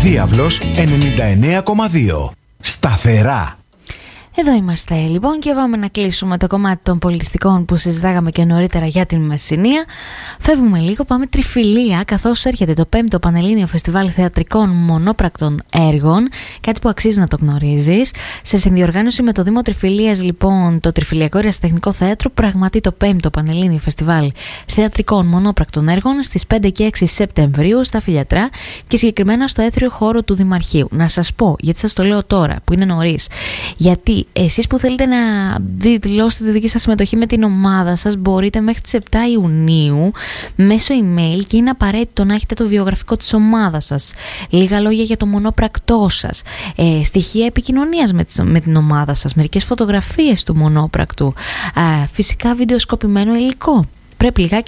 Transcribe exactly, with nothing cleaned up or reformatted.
Διάβλος ενενήντα εννέα κόμμα δύο. Σταθερά. Εδώ είμαστε λοιπόν και πάμε να κλείσουμε το κομμάτι των πολιτιστικών που συζητάγαμε και νωρίτερα για την Μεσσηνία. Φεύγουμε λίγο, πάμε Τριφυλία, καθώς έρχεται το πέμπτο Πανελλήνιο Φεστιβάλ Θεατρικών Μονόπρακτων Έργων, κάτι που αξίζει να το γνωρίζεις. Σε συνδιοργάνωση με το Δήμο Τριφυλίας, λοιπόν, το Τριφυλιακό Ερασιτεχνικό Θέατρο πραγματεί το πέμπτο Πανελλήνιο Φεστιβάλ Θεατρικών Μονόπρακτων Έργων στις πέντε και έξι Σεπτεμβρίου στα Φιλιατρά και συγκεκριμένα στο έθριο χώρο του Δημαρχείου. Να σας πω, γιατί σας το λέω τώρα που είναι νωρίς, γιατί εσείς που θέλετε να δηλώσετε τη δική σας συμμετοχή με την ομάδα σας μπορείτε μέχρι τις επτά Ιουνίου μέσω email, και είναι απαραίτητο να έχετε το βιογραφικό της ομάδας σας, λίγα λόγια για το μονόπρακτό σας, ε, στοιχεία επικοινωνίας με, με την ομάδα σας, μερικές φωτογραφίες του μονόπρακτου, ε, φυσικά βιντεοσκοπημένο υλικό. Πρέπει λιγάκι